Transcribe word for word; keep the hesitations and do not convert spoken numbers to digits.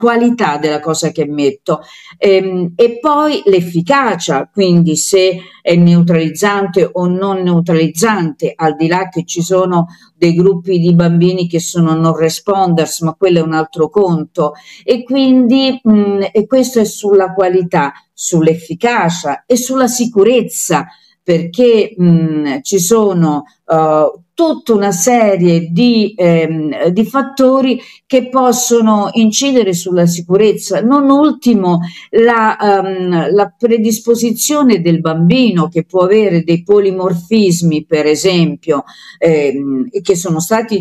qualità della cosa che metto, ehm, e poi l'efficacia, quindi se è neutralizzante o non neutralizzante, al di là che ci sono dei gruppi di bambini che sono non responders, ma quello è un altro conto, e quindi mh, e questo è sulla qualità, sull'efficacia e sulla sicurezza, perché mh, ci sono uh, tutta una serie di, ehm, di fattori che possono incidere sulla sicurezza, non ultimo la, um, la predisposizione del bambino, che può avere dei polimorfismi, per esempio, ehm, che sono stati